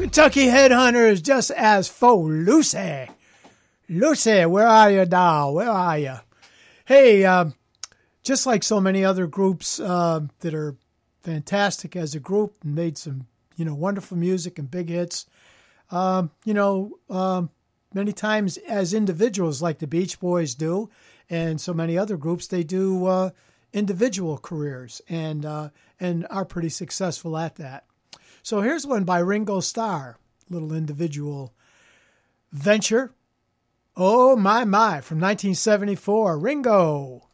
Kentucky Headhunters, just as for Lucy. Lucy, where are you, doll? Where are you? Hey, just like so many other groups that are fantastic as a group and made some, wonderful music and big hits, many times as individuals like the Beach Boys do and so many other groups, they do individual careers and are pretty successful at that. So here's one by Ringo Starr, little individual venture. Oh, my, from 1974, Ringo.